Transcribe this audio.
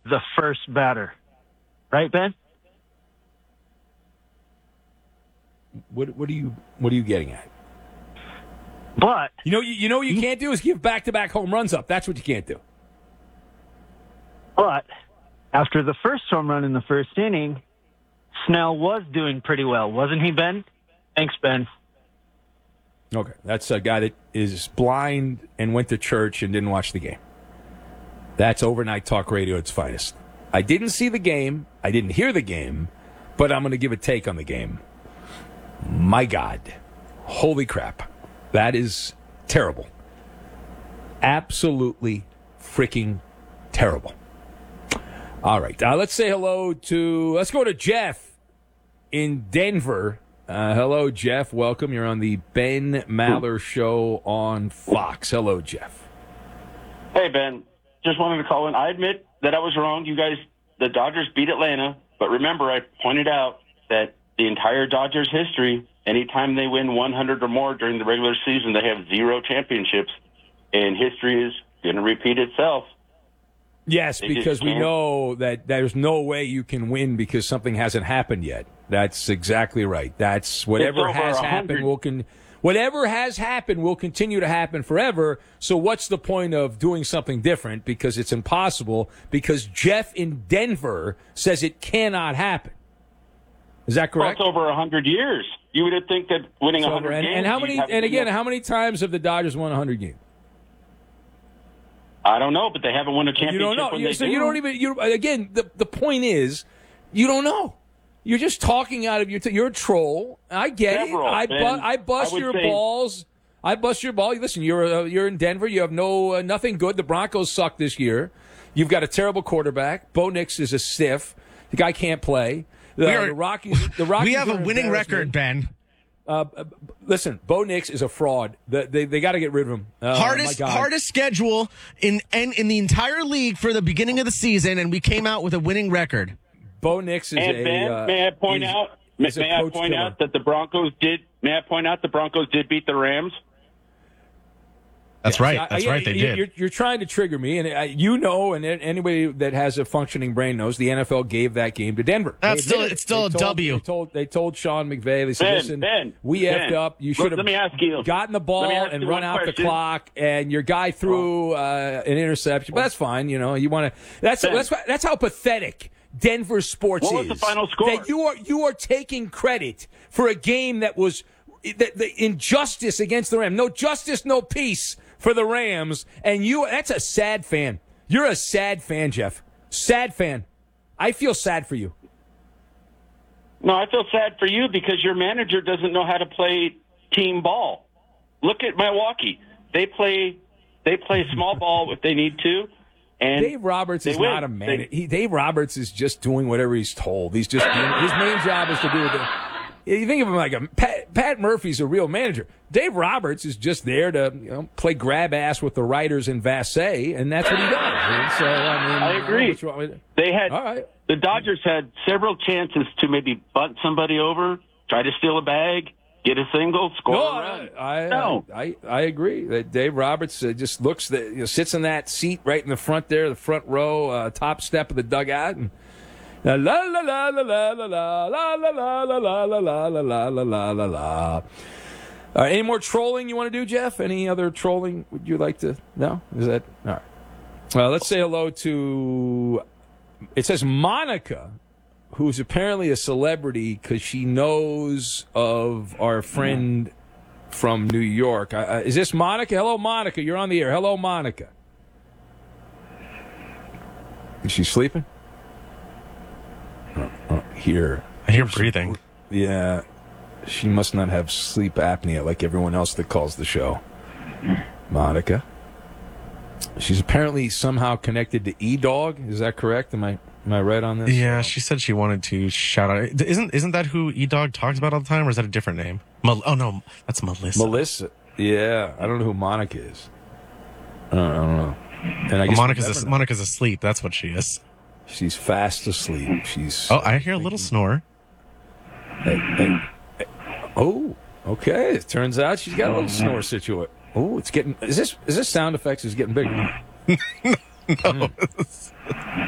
the first batter. Right, Ben? What are you getting at? But You know what you can't do is give back-to-back home runs up. That's what you can't do. But after the first home run in the first inning, Snell was doing pretty well, wasn't he, Ben? Thanks, Ben. Okay, that's a guy that is blind and went to church and didn't watch the game. That's overnight talk radio at its finest. I didn't see the game. I didn't hear the game, but I'm going to give a take on the game. My God. Holy crap. That is terrible. Absolutely freaking terrible. All right. Let's go to Jeff in Denver. Hello, Jeff. Welcome. You're on the Ben Maller Show on Fox. Hello, Jeff. Hey, Ben. Just wanted to call in. I admit that I was wrong. You guys, the Dodgers beat Atlanta. But remember, I pointed out that the entire Dodgers history, anytime they win 100 or more during the regular season, they have 0 championships. And history is going to repeat itself. Yes, because we know that there's no way you can win because something hasn't happened yet. That's exactly right. That's whatever has happened will continue to happen forever. So what's the point of doing something different? Because it's impossible. Because Jeff in Denver says it cannot happen. Is that correct? Well, it's over 100 years. You would think that winning 100 games. And how many? And again, how many times have the Dodgers won 100 games? I don't know, but they haven't won a championship. You don't know. When they do. You don't even. Again, the point is, you don't know. You're just talking out of your. You're a troll. I get it. I bust your balls. I bust your ball. Listen, you're in Denver. You have nothing good. The Broncos suck this year. You've got a terrible quarterback. Bo Nix is a stiff. The guy can't play. The Rockies. We have a winning record, Ben. Listen, Bo Nix is a fraud. They got to get rid of him. Hardest schedule in the entire league for the beginning of the season, and we came out with a winning record. Bo Nix is may I point out that the Broncos did? May I point out the Broncos did beat the Rams? That's right. They did. You're trying to trigger me, and and anybody that has a functioning brain knows the NFL gave that game to Denver. It's still a W. They told Sean McVay, they said, listen, we effed up. You should have gotten the ball and run out the clock, and your guy threw an interception. But that's fine. You want to. That's how pathetic Denver sports is. What was the final score? That you are taking credit for a game that was the injustice against the Rams. No justice, no peace for the Rams, and that's a sad fan. You're a sad fan, Jeff. Sad fan. I feel sad for you. No, I feel sad for you because your manager doesn't know how to play team ball. Look at Milwaukee. They play small ball if they need to. And Dave Roberts is not a manager. Dave Roberts is just doing whatever he's told. His main job is to do it. You think of him like Pat Murphy's a real manager. Dave Roberts is just there to play grab ass with the writers in Vassay, and that's what he does. And so I agree. The Dodgers had several chances to maybe bunt somebody over, try to steal a bag, get a single, score a run. I agree that Dave Roberts just sits in that seat right in the front there, the front row, top step of the dugout, and. La la la la la la la la la la la la la la la la la la. Any more trolling you want to do, Jeff? Any other trolling would you like to? No? Is that all right? Let's say hello to. It says Monica, who's apparently a celebrity because she knows of our friend from New York. Is this Monica? Hello, Monica. You're on the air. Hello, Monica. Is she sleeping? I hear breathing. Yeah. She must not have sleep apnea like everyone else that calls the show. Monica. She's apparently somehow connected to E-Dog. Is that correct? Am I right on this? Yeah, she said she wanted to shout out. Isn't that who E-Dog talks about all the time, or is that a different name? Oh, no, that's Melissa. Melissa. Yeah, I don't know who Monica is. I don't know. And I guess Monica's asleep. That's what she is. She's fast asleep. I hear a little snore. Oh, okay. It turns out she's got a little snore situation. Oh, it's getting. Is this sound effects is getting bigger? No.